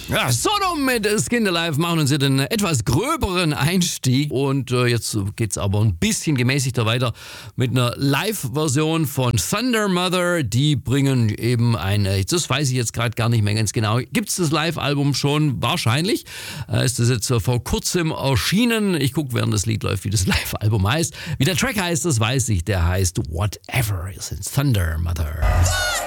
Ja, Sodom mit Skin Alive machen uns hier den etwas gröberen Einstieg. Und jetzt geht's aber ein bisschen gemäßigter weiter mit einer Live-Version von Thunder Mother. Die bringen eben das weiß ich jetzt gerade gar nicht mehr ganz genau. Gibt's das Live-Album schon? Wahrscheinlich. Ist das jetzt vor kurzem erschienen. Ich gucke, während das Lied läuft, wie das Live-Album heißt. Wie der Track heißt, das weiß ich. Der heißt Whatever. Das ist Thunder Mother.